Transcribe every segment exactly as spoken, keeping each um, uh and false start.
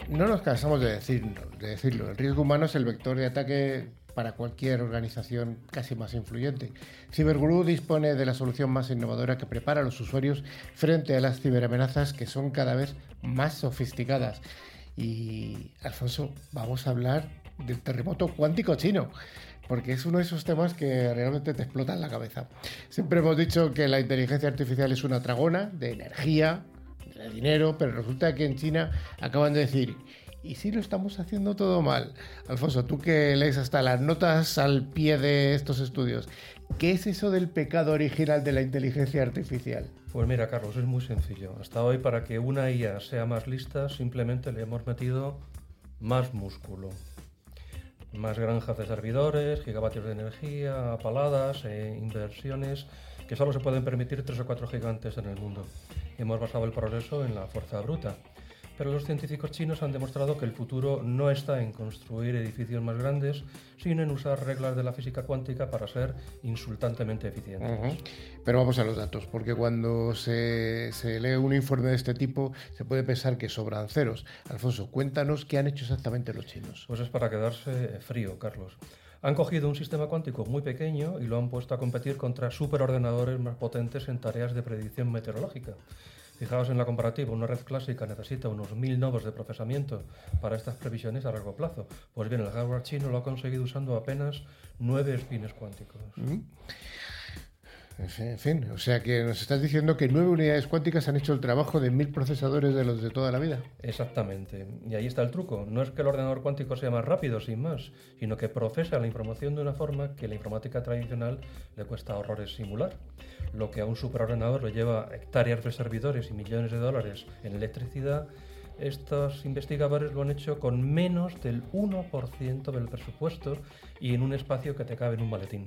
No nos cansamos de decirlo, de decirlo. El riesgo humano es el vector de ataque para cualquier organización casi más influyente. Cyberguru dispone de la solución más innovadora que prepara a los usuarios frente a las ciberamenazas que son cada vez más sofisticadas. Y, Alfonso, vamos a hablar del terremoto cuántico chino, porque es uno de esos temas que realmente te explotan la cabeza. Siempre hemos dicho que la inteligencia artificial es una tragona de energía, de dinero, pero resulta que en China acaban de decir: ¿y si lo estamos haciendo todo mal? Alfonso, tú que lees hasta las notas al pie de estos estudios, ¿qué es eso del pecado original de la inteligencia artificial? Pues mira, Carlos, es muy sencillo. Hasta hoy, para que una I A sea más lista, simplemente le hemos metido más músculo. Más granjas de servidores, gigavatios de energía, apaladas, e inversiones que solo se pueden permitir tres o cuatro gigantes en el mundo. Hemos basado el progreso en la fuerza bruta. Pero los científicos chinos han demostrado que el futuro no está en construir edificios más grandes, sino en usar reglas de la física cuántica para ser insultantemente eficientes. Uh-huh. Pero vamos a los datos, porque cuando se, se lee un informe de este tipo se puede pensar que sobran ceros. Alfonso, cuéntanos qué han hecho exactamente los chinos. Pues es para quedarse frío, Carlos. Han cogido un sistema cuántico muy pequeño y lo han puesto a competir contra superordenadores más potentes en tareas de predicción meteorológica. Fijaos en la comparativa, una red clásica necesita unos mil nodos de procesamiento para estas previsiones a largo plazo. Pues bien, el hardware chino lo ha conseguido usando apenas nueve espines cuánticos. ¿Mm? En fin, o sea que nos estás diciendo que nueve unidades cuánticas han hecho el trabajo de mil procesadores de los de toda la vida. Exactamente, y ahí está el truco. No es que el ordenador cuántico sea más rápido, sin más, sino que procesa la información de una forma que la informática tradicional le cuesta horrores simular. Lo que a un superordenador le lleva hectáreas de servidores y millones de dólares en electricidad, estos investigadores lo han hecho con menos del uno por ciento del presupuesto y en un espacio que te cabe en un maletín.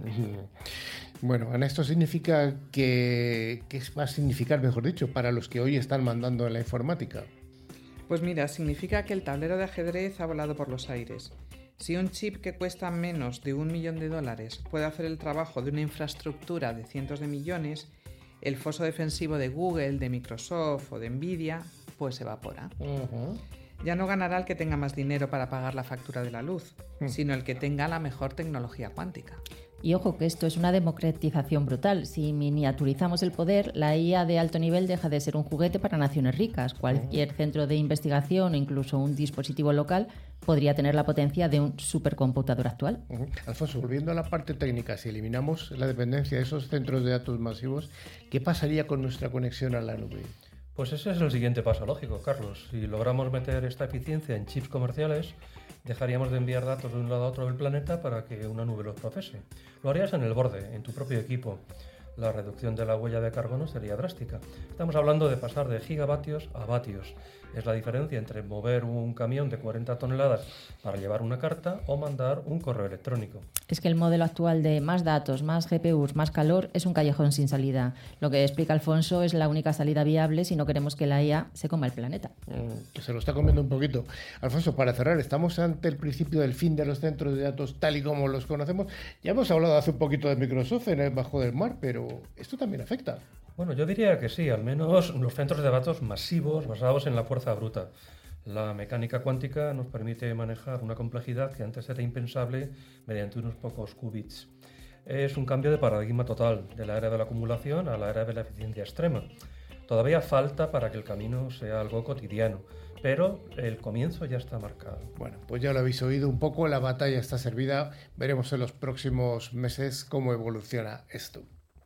Bueno, Ana, esto significa que... ¿qué va a significar, mejor dicho, para los que hoy están mandando en la informática? Pues mira, significa que el tablero de ajedrez ha volado por los aires. Si un chip que cuesta menos de un millón de dólares puede hacer el trabajo de una infraestructura de cientos de millones, el foso defensivo de Google, de Microsoft o de Nvidia pues se evapora. Uh-huh. Ya no ganará el que tenga más dinero para pagar la factura de la luz, uh-huh. sino el que tenga la mejor tecnología cuántica. Y ojo que esto es una democratización brutal. Si miniaturizamos el poder, la I A de alto nivel deja de ser un juguete para naciones ricas. Cualquier uh-huh. centro de investigación o incluso un dispositivo local podría tener la potencia de un supercomputador actual. Uh-huh. Alfonso, volviendo a la parte técnica, si eliminamos la dependencia de esos centros de datos masivos, ¿qué pasaría con nuestra conexión a la nube? Pues ese es el siguiente paso lógico, Carlos. Si logramos meter esta eficiencia en chips comerciales, dejaríamos de enviar datos de un lado a otro del planeta para que una nube los procese. Lo harías en el borde, en tu propio equipo. La reducción de la huella de carbono sería drástica. Estamos hablando de pasar de gigavatios a vatios. Es la diferencia entre mover un camión de cuarenta toneladas para llevar una carta o mandar un correo electrónico. Es que el modelo actual de más datos, más G P Us, más calor es un callejón sin salida. Lo que explica Alfonso es la única salida viable si no queremos que la I A se coma el planeta. Mm, que se lo está comiendo un poquito. Alfonso, para cerrar, estamos ante el principio del fin de los centros de datos tal y como los conocemos. Ya hemos hablado hace un poquito de Microsoft en el Bajo del Mar, pero esto también afecta. Bueno, yo diría que sí, al menos los centros de datos masivos basados en la fuerza bruta. La mecánica cuántica nos permite manejar una complejidad que antes era impensable mediante unos pocos qubits. Es un cambio de paradigma total, de la era de la acumulación a la era de la eficiencia extrema. Todavía falta para que el camino sea algo cotidiano, pero el comienzo ya está marcado. Bueno, pues ya lo habéis oído un poco, la batalla está servida. Veremos en los próximos meses cómo evoluciona esto.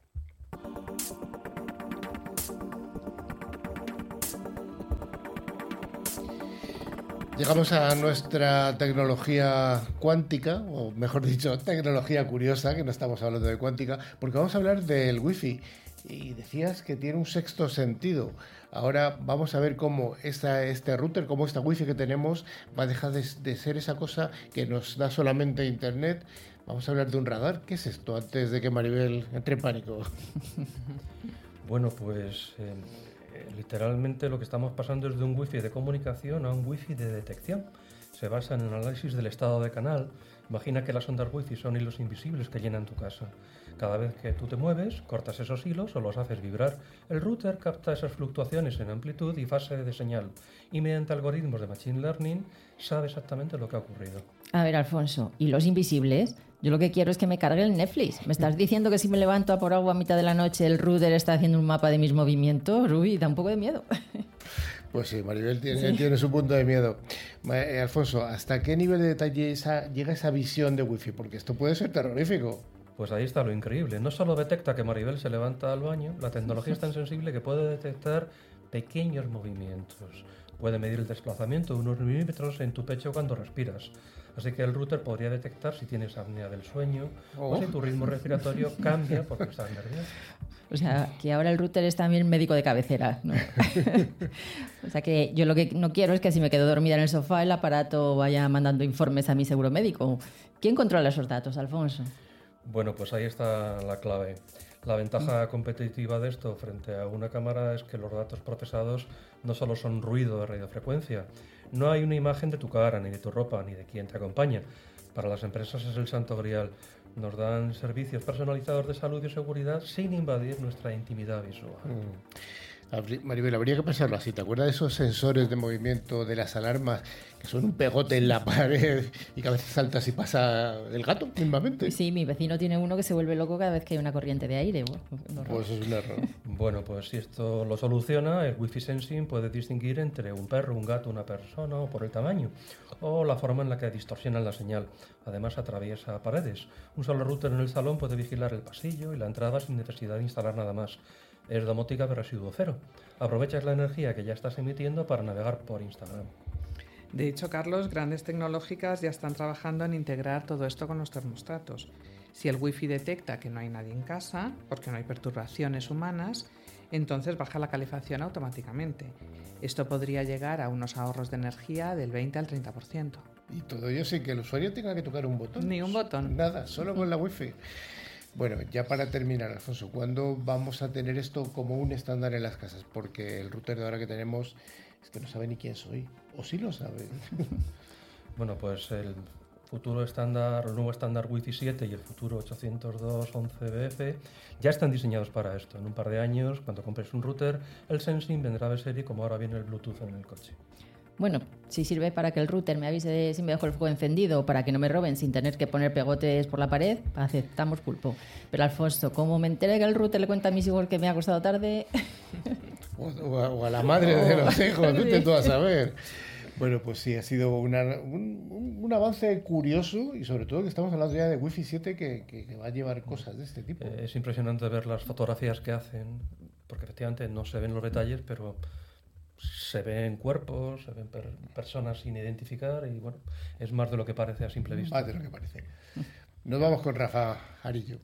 Llegamos a nuestra tecnología cuántica, o mejor dicho, tecnología curiosa, que no estamos hablando de cuántica, porque vamos a hablar del Wi-Fi. Y decías que tiene un sexto sentido. Ahora vamos a ver cómo esta, este router, cómo esta Wi-Fi que tenemos, va a dejar de, de ser esa cosa que nos da solamente Internet. Vamos a hablar de un radar. ¿Qué es esto? Antes de que Maribel entre en pánico. Bueno, pues... Eh... Literalmente lo que estamos pasando es de un wifi de comunicación a un wifi de detección. se basa en el análisis del estado de canal. Imagina que las ondas wifi son hilos invisibles que llenan tu casa. Cada vez que tú te mueves, cortas esos hilos o los haces vibrar. El router capta esas fluctuaciones en amplitud y fase de señal y mediante algoritmos de Machine Learning sabe exactamente lo que ha ocurrido. A ver, Alfonso, ¿hilos invisibles? Yo lo que quiero es que me cargue el Netflix. ¿Me estás diciendo que si me levanto a por agua a mitad de la noche el router está haciendo un mapa de mis movimientos? Uy, da un poco de miedo. Pues sí, Maribel tiene, sí. tiene su punto de miedo. Eh, Alfonso, ¿hasta qué nivel de detalle esa, llega esa visión de wifi? Porque esto puede ser terrorífico. Pues ahí está lo increíble. No solo detecta que Maribel se levanta al baño, la tecnología es tan sensible que puede detectar pequeños movimientos. Puede medir el desplazamiento de unos milímetros en tu pecho cuando respiras. Así que el router podría detectar si tienes apnea del sueño oh. o si tu ritmo respiratorio cambia porque estás nervioso. O sea, que ahora el router es también médico de cabecera, ¿no? O sea, que yo lo que no quiero es que si me quedo dormida en el sofá el aparato vaya mandando informes a mi seguro médico. ¿Quién controla esos datos, Alfonso? Bueno, pues ahí está la clave. La ventaja competitiva de esto frente a una cámara es que los datos procesados no solo son ruido de radiofrecuencia. No hay una imagen de tu cara, ni de tu ropa, ni de quien te acompaña. Para las empresas es el santo grial. Nos dan servicios personalizados de salud y seguridad sin invadir nuestra intimidad visual. Mm. Maribel, habría que pensarlo así. ¿Te acuerdas de esos sensores de movimiento de las alarmas que son un pegote en la pared y que a veces saltas y pasa el gato mismamente? Sí, mi vecino tiene uno que se vuelve loco cada vez que hay una corriente de aire. Pues es un error. Bueno, pues si esto lo soluciona, el Wi-Fi Sensing puede distinguir entre un perro, un gato, una persona o por el tamaño o la forma en la que distorsionan la señal. Además atraviesa paredes. Un solo router en el salón puede vigilar el pasillo y la entrada sin necesidad de instalar nada más. Es domótica de residuo cero. Aprovechas la energía que ya estás emitiendo para navegar por Instagram. De hecho, Carlos, grandes tecnológicas ya están trabajando en integrar todo esto con los termostatos. Si el wifi detecta que no hay nadie en casa, porque no hay perturbaciones humanas, entonces baja la calefacción automáticamente. Esto podría llegar a unos ahorros de energía del veinte al treinta por ciento. Y todo ello sin que el usuario tenga que tocar un botón. Ni un botón. Nada, solo con la wifi. Bueno, ya para terminar, Alfonso, ¿cuándo vamos a tener esto como un estándar en las casas? Porque el router de ahora que tenemos es que no sabe ni quién soy. O sí lo sabe. Bueno, pues el futuro estándar, el nuevo estándar Wi-Fi siete y el futuro ochocientos dos punto once B F ya están diseñados para esto. En un par de años, cuando compres un router, el Sensing vendrá de serie como ahora viene el Bluetooth en el coche. Bueno, si sirve para que el router me avise si me dejo el fuego encendido o para que no me roben sin tener que poner pegotes por la pared, aceptamos pulpo. Pero Alfonso, como me enteré que el router le cuenta a mis hijos que me ha acostado tarde... o, o, a, o a la madre de los hijos, no te vas a saber. Bueno, pues sí, ha sido una, un, un avance curioso y sobre todo que estamos hablando ya de Wi-Fi siete que, que, que va a llevar cosas de este tipo. Eh, es impresionante ver las fotografías que hacen, porque efectivamente no se ven los detalles, pero... se ven cuerpos, se ven per personas sin identificar y bueno, es más de lo que parece a simple vista. Más de lo que parece. Nos vamos con Rafa Arillo.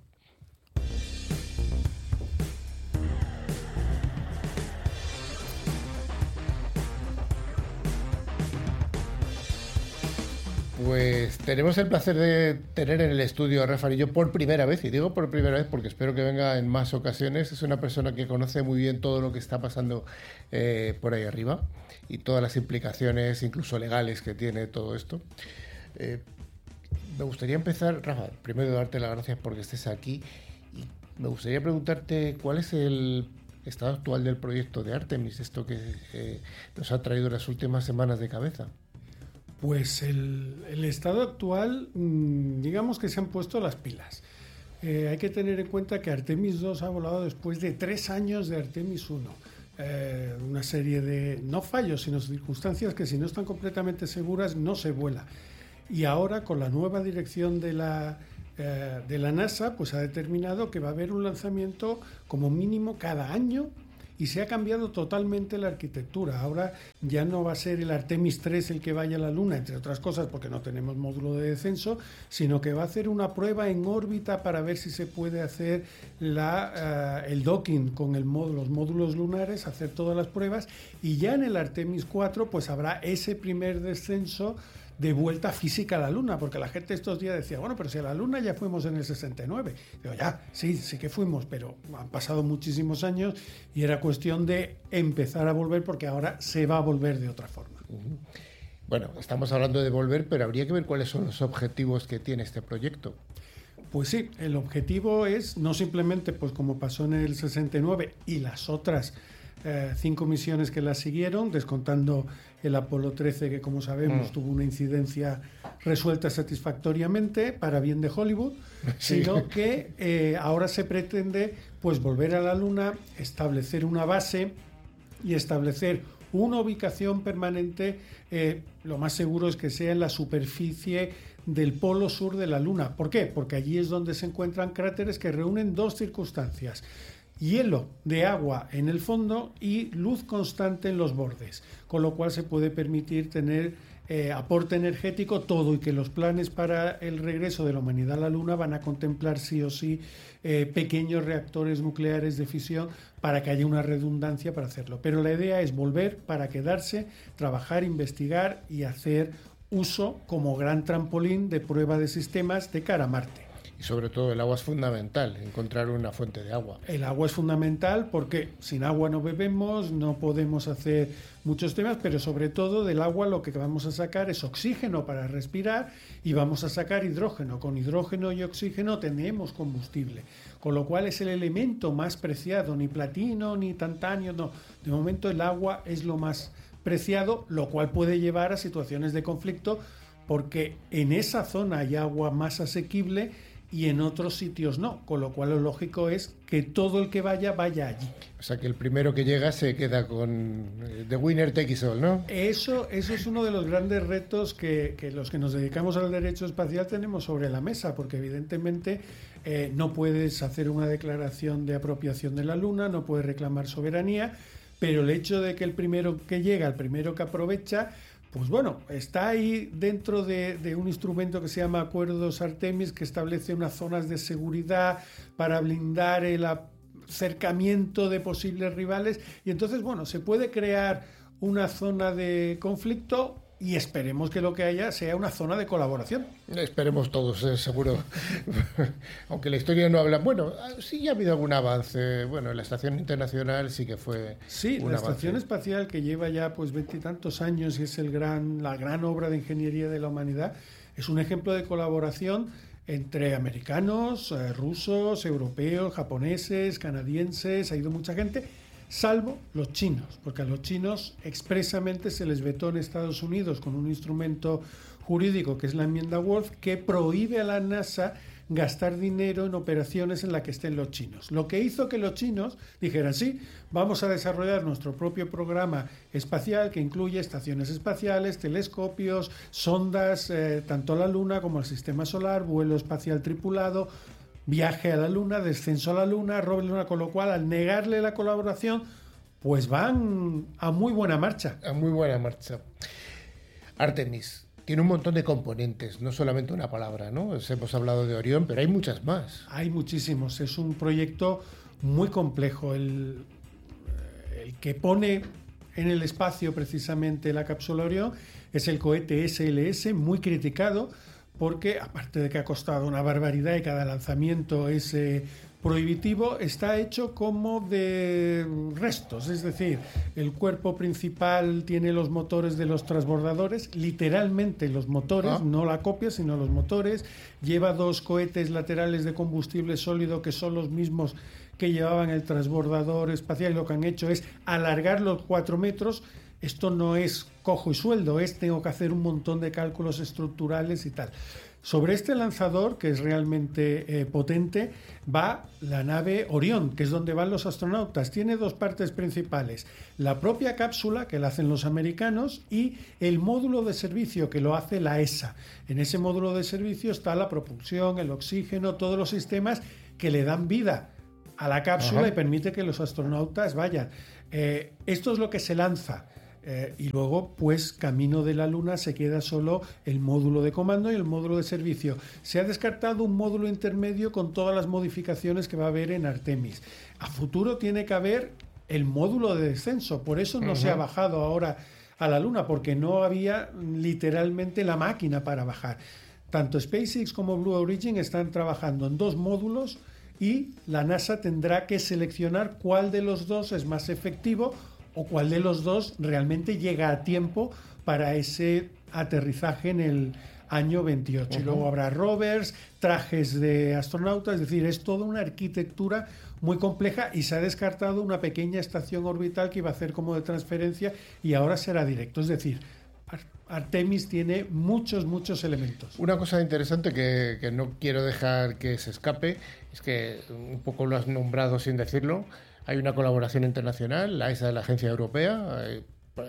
Pues tenemos el placer de tener en el estudio a Rafa Arillo por primera vez, y digo por primera vez porque espero que venga en más ocasiones. Es una persona que conoce muy bien todo lo que está pasando eh, por ahí arriba y todas las implicaciones, incluso legales, que tiene todo esto. Eh, me gustaría empezar, Rafa, primero darte las gracias porque estés aquí y me gustaría preguntarte cuál es el estado actual del proyecto de Artemis, esto que eh, nos ha traído las últimas semanas de cabeza. Pues el, el estado actual, digamos que se han puesto las pilas. Eh, hay que tener en cuenta que Artemis dos ha volado después de tres años de Artemis uno. Eh, una serie de, no fallos, sino circunstancias que si no están completamente seguras no se vuela. Y ahora con la nueva dirección de la, eh, de la NASA, pues ha determinado que va a haber un lanzamiento como mínimo cada año. Y se ha cambiado totalmente la arquitectura. Ahora ya no va a ser el Artemis tres el que vaya a la Luna, entre otras cosas porque no tenemos módulo de descenso, sino que va a hacer una prueba en órbita para ver si se puede hacer la, uh, el docking con el módulo, los módulos lunares, hacer todas las pruebas. Y ya en el Artemis cuatro pues habrá ese primer descenso de vuelta física a la Luna, porque la gente estos días decía, bueno, pero si a la Luna ya fuimos en el sesenta y nueve. Digo, ya, sí, sí que fuimos, pero han pasado muchísimos años y era cuestión de empezar a volver porque ahora se va a volver de otra forma. Bueno, estamos hablando de volver, pero habría que ver cuáles son los objetivos que tiene este proyecto. Pues sí, el objetivo es no simplemente, pues como pasó en el sesenta y nueve y las otras eh, cinco misiones que la siguieron, descontando el Apolo trece, que como sabemos mm. tuvo una incidencia resuelta satisfactoriamente para bien de Hollywood, sí. sino que eh, ahora se pretende pues volver a la Luna, establecer una base y establecer una ubicación permanente. Eh, lo más seguro es que sea en la superficie del polo sur de la Luna. ¿Por qué? Porque allí es donde se encuentran cráteres que reúnen dos circunstancias: hielo de agua en el fondo y luz constante en los bordes, con lo cual se puede permitir tener eh, aporte energético todo, y que los planes para el regreso de la humanidad a la Luna van a contemplar sí o sí eh, pequeños reactores nucleares de fisión para que haya una redundancia para hacerlo. Pero la idea es volver para quedarse, trabajar, investigar y hacer uso como gran trampolín de prueba de sistemas de cara a Marte. Y sobre todo el agua es fundamental, encontrar una fuente de agua. El agua es fundamental porque sin agua no bebemos, no podemos hacer muchos temas, pero sobre todo del agua lo que vamos a sacar es oxígeno para respirar y vamos a sacar hidrógeno. Con hidrógeno y oxígeno tenemos combustible, con lo cual es el elemento más preciado, ni platino ni tantalio, no. De momento el agua es lo más preciado, lo cual puede llevar a situaciones de conflicto porque en esa zona hay agua más asequible y en otros sitios no, con lo cual lo lógico es que todo el que vaya, vaya allí. O sea, que el primero que llega se queda con the winner take it all, ¿no? Eso, eso es uno de los grandes retos que, que los que nos dedicamos al derecho espacial tenemos sobre la mesa, porque evidentemente eh, no puedes hacer una declaración de apropiación de la Luna, no puedes reclamar soberanía, pero el hecho de que el primero que llega, el primero que aprovecha, pues bueno, está ahí dentro de, de un instrumento que se llama Acuerdos Artemis, que establece unas zonas de seguridad para blindar el acercamiento de posibles rivales, y entonces, bueno, se puede crear una zona de conflicto y esperemos que lo que haya sea una zona de colaboración. Esperemos todos, eh, seguro. Aunque la historia no habla... Bueno, sí ha habido algún avance. Bueno, la Estación Internacional sí que fue Sí, un la avance. Estación Espacial, que lleva ya pues veintitantos años y es el gran, la gran obra de ingeniería de la humanidad, es un ejemplo de colaboración entre americanos, eh, rusos, europeos, japoneses, canadienses. Ha ido mucha gente, salvo los chinos, porque a los chinos expresamente se les vetó en Estados Unidos con un instrumento jurídico que es la enmienda Wolf, que prohíbe a la NASA gastar dinero en operaciones en las que estén los chinos. Lo que hizo que los chinos dijeran, sí, vamos a desarrollar nuestro propio programa espacial que incluye estaciones espaciales, telescopios, sondas, eh, tanto a la Luna como al sistema solar, vuelo espacial tripulado, viaje a la Luna, descenso a la Luna, robo a la Luna, con lo cual al negarle la colaboración, pues van a muy buena marcha. A muy buena marcha. Artemis tiene un montón de componentes, no solamente una palabra, ¿no? Hemos hablado de Orión, pero hay muchas más. Hay muchísimos, es un proyecto muy complejo. El, el que pone en el espacio precisamente la cápsula Orión es el cohete S L S, muy criticado, porque aparte de que ha costado una barbaridad y cada lanzamiento es eh, prohibitivo, está hecho como de restos, es decir, el cuerpo principal tiene los motores de los transbordadores, literalmente los motores, ah. no la copia, sino los motores, lleva dos cohetes laterales de combustible sólido que son los mismos que llevaban el transbordador espacial, y lo que han hecho es alargar los cuatro metros. Esto no es cojo y sueldo, es tengo que hacer un montón de cálculos estructurales y tal. Sobre este lanzador, que es realmente eh, potente, va la nave Orión, que es donde van los astronautas. Tiene dos partes principales: la propia cápsula, que la hacen los americanos, y el módulo de servicio, que lo hace la E S A. En ese módulo de servicio está la propulsión, el oxígeno, todos los sistemas que le dan vida a la cápsula. Ajá. Y permite que los astronautas vayan. Eh, esto es lo que se lanza. Eh, y luego, pues, camino de la Luna se queda solo el módulo de comando y el módulo de servicio. Se ha descartado un módulo intermedio con todas las modificaciones que va a haber en Artemis. A futuro tiene que haber el módulo de descenso, por eso no uh-huh. se ha bajado ahora a la Luna, porque no había literalmente la máquina para bajar. Tanto SpaceX como Blue Origin están trabajando en dos módulos y la NASA tendrá que seleccionar cuál de los dos es más efectivo o cuál de los dos realmente llega a tiempo para ese aterrizaje en el año veintiocho. Uh-huh. Y luego habrá rovers, trajes de astronautas, es decir, es toda una arquitectura muy compleja y se ha descartado una pequeña estación orbital que iba a hacer como de transferencia y ahora será directo. Es decir, Artemis tiene muchos, muchos elementos. Una cosa interesante que, que no quiero dejar que se escape es que un poco lo has nombrado sin decirlo. Hay una colaboración internacional, la E S A, la Agencia Europea, eh,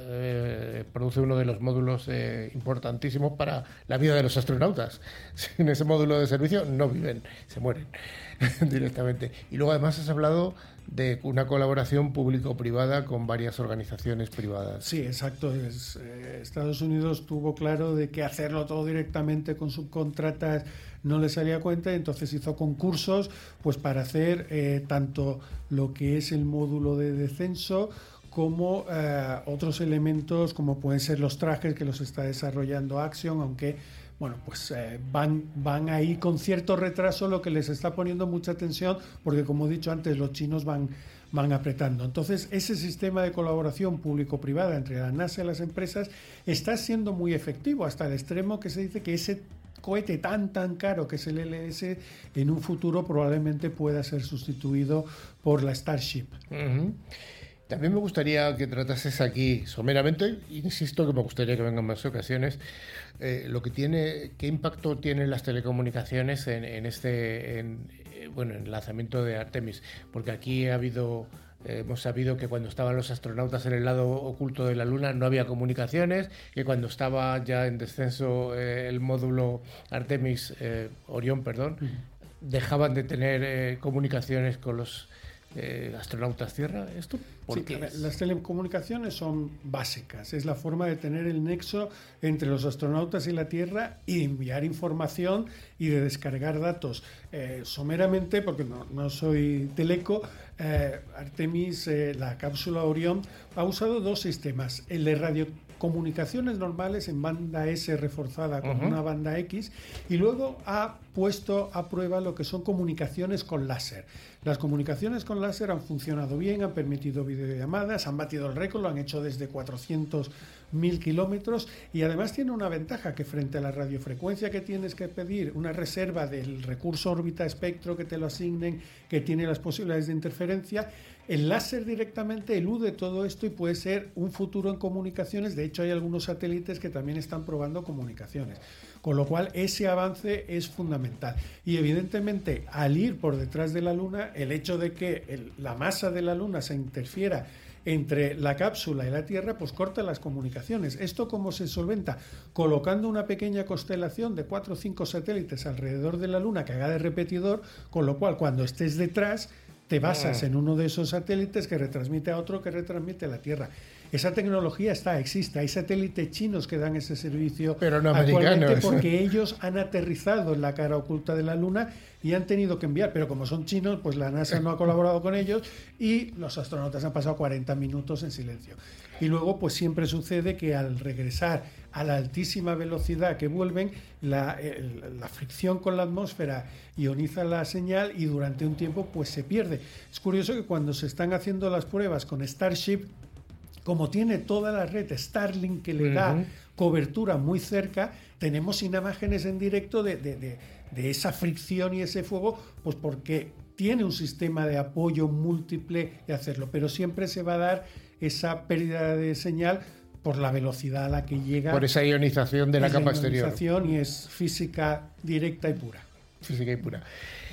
eh, produce uno de los módulos eh, importantísimos para la vida de los astronautas. Sin ese módulo de servicio no viven, se mueren directamente. Y luego además has hablado de una colaboración público-privada con varias organizaciones privadas. Sí, exacto. Es, eh, Estados Unidos tuvo claro de que hacerlo todo directamente con subcontratas no le salía a cuenta, y entonces hizo concursos pues para hacer eh, tanto lo que es el módulo de descenso como eh, otros elementos como pueden ser los trajes que los está desarrollando Axiom, aunque bueno, pues eh, van, van ahí con cierto retraso, lo que les está poniendo mucha tensión, porque como he dicho antes, los chinos van, van apretando. Entonces, ese sistema de colaboración público-privada entre la NASA y las empresas está siendo muy efectivo, hasta el extremo que se dice que ese cohete tan tan caro que es el L S en un futuro probablemente pueda ser sustituido por la Starship. Uh-huh. También me gustaría que tratases aquí someramente, insisto que me gustaría que vengan más ocasiones, eh, lo que tiene, qué impacto tienen las telecomunicaciones en, en este, en, eh, bueno, en el lanzamiento de Artemis, porque aquí ha habido, eh, hemos sabido que cuando estaban los astronautas en el lado oculto de la Luna no había comunicaciones, que cuando estaba ya en descenso eh, el módulo Artemis, eh, Orión, perdón, uh-huh. dejaban de tener eh, comunicaciones con los Eh, astronautas Tierra. ¿Esto por sí, qué ver, es? Las telecomunicaciones son básicas, es la forma de tener el nexo entre los astronautas y la Tierra y de enviar información y de descargar datos. Eh, someramente, porque no, no soy teleco, eh, Artemis, eh, la cápsula Orión, ha usado dos sistemas, el de radiocomunicaciones normales en banda S reforzada con uh-huh. una banda X, y luego ha puesto a prueba lo que son comunicaciones con láser. Las comunicaciones con láser han funcionado bien, han permitido videollamadas, han batido el récord, lo han hecho desde cuatrocientos mil kilómetros, y además tiene una ventaja, que frente a la radiofrecuencia que tienes que pedir una reserva del recurso órbita-espectro, que te lo asignen, que tiene las posibilidades de interferencia, el láser directamente elude todo esto y puede ser un futuro en comunicaciones. De hecho, hay algunos satélites que también están probando comunicaciones. Con lo cual, ese avance es fundamental. Y evidentemente, al ir por detrás de la Luna, el hecho de que el, la masa de la Luna se interfiera entre la cápsula y la Tierra, pues corta las comunicaciones. ¿Esto cómo se solventa? Colocando una pequeña constelación de cuatro o cinco satélites alrededor de la Luna que haga de repetidor, con lo cual, cuando estés detrás, te basas en uno de esos satélites que retransmite a otro que retransmite a la Tierra. Esa tecnología está, existe. Hay satélites chinos que dan ese servicio, pero no actualmente, americanos, porque ellos han aterrizado en la cara oculta de la Luna y han tenido que enviar, pero como son chinos, pues la NASA no ha colaborado con ellos y los astronautas han pasado cuarenta minutos en silencio. Y luego, pues siempre sucede que al regresar a la altísima velocidad que vuelven, la, el, la fricción con la atmósfera ioniza la señal y durante un tiempo pues se pierde. Es curioso que cuando se están haciendo las pruebas con Starship, como tiene toda la red Starlink que le uh-huh. da cobertura muy cerca, tenemos imágenes en directo de, de, de, de esa fricción y ese fuego, pues porque tiene un sistema de apoyo múltiple de hacerlo, pero siempre se va a dar esa pérdida de señal por la velocidad a la que llega. Por esa ionización de la capa exterior. Ionización, y es física directa y pura. Física y pura.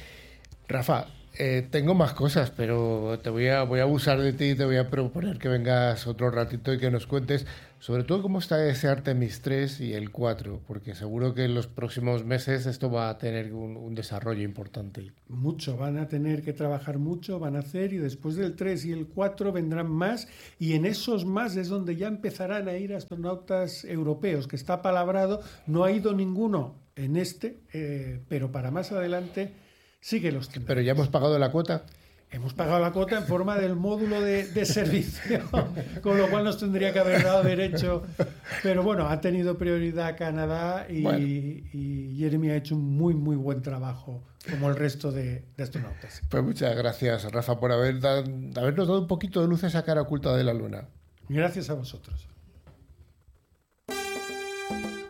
Rafa, eh, tengo más cosas, pero te voy a, voy a abusar de ti y te voy a proponer que vengas otro ratito y que nos cuentes sobre todo cómo está ese Artemis tres y el cuatro, porque seguro que en los próximos meses esto va a tener un, un desarrollo importante. Mucho, van a tener que trabajar mucho, van a hacer, y después del tres y el cuatro vendrán más, y en esos más es donde ya empezarán a ir astronautas europeos, que está palabrado, no ha ido ninguno en este, eh, pero para más adelante sí que los tendrán. ¿Pero ya hemos pagado la cuota? Hemos pagado la cuota en forma del módulo de, de servicio, con lo cual nos tendría que haber dado derecho. Pero bueno, ha tenido prioridad Canadá y, bueno. y Jeremy ha hecho un muy, muy buen trabajo, como el resto de, de astronautas. Pues muchas gracias, Rafa, por haber da, habernos dado un poquito de luz a esa cara oculta de la Luna. Gracias a vosotros.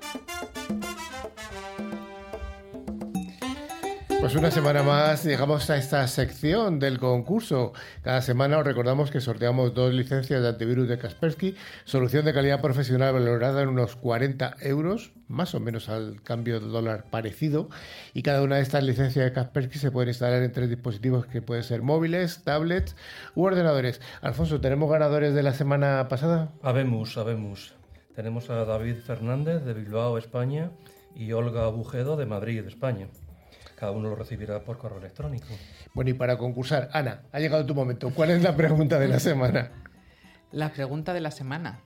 Pues una semana más llegamos a esta sección del concurso. Cada semana os recordamos que sorteamos dos licencias de antivirus de Kaspersky, solución de calidad profesional valorada en unos cuarenta euros, más o menos al cambio de dólar parecido, y cada una de estas licencias de Kaspersky se pueden instalar en tres dispositivos que pueden ser móviles, tablets u ordenadores. Alfonso, ¿tenemos ganadores de la semana pasada? Habemos, habemos. Tenemos a David Fernández de Bilbao, España, y Olga Bujedo de Madrid, España. Cada uno lo recibirá por correo electrónico. Bueno, y para concursar, Ana, ha llegado tu momento. ¿Cuál es la pregunta de la semana? La pregunta de la semana.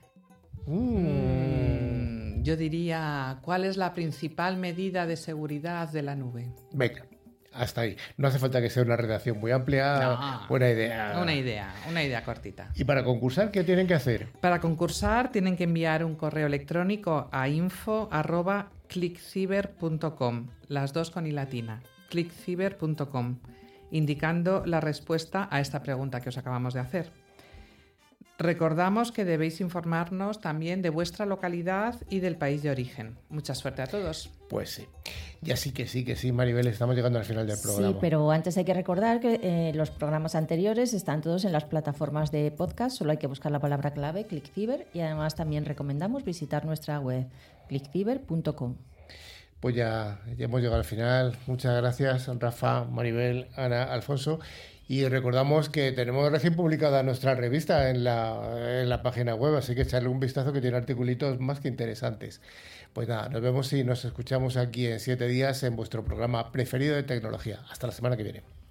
Mm. Mm, yo diría, ¿cuál es la principal medida de seguridad de la nube? Venga, hasta ahí. No hace falta que sea una redacción muy amplia. No, buena idea. Una idea, una idea cortita. ¿Y para concursar qué tienen que hacer? Para concursar tienen que enviar un correo electrónico a info arroba clickciber punto com, las dos con i latina, clickciber punto com, indicando la respuesta a esta pregunta que os acabamos de hacer. Recordamos que debéis informarnos también de vuestra localidad y del país de origen. Mucha suerte a todos. Pues sí. Ya sí que sí, que sí, Maribel, estamos llegando al final del programa. Sí, pero antes hay que recordar que eh, los programas anteriores están todos en las plataformas de podcast, solo hay que buscar la palabra clave, ClickCiber, y además también recomendamos visitar nuestra web, clickciber punto com. Pues ya, ya hemos llegado al final. Muchas gracias, Rafa, Maribel, Ana, Alfonso. Y recordamos que tenemos recién publicada nuestra revista en la, en la página web, así que echarle un vistazo que tiene articulitos más que interesantes. Pues nada, nos vemos y nos escuchamos aquí en siete días en vuestro programa preferido de tecnología. Hasta la semana que viene.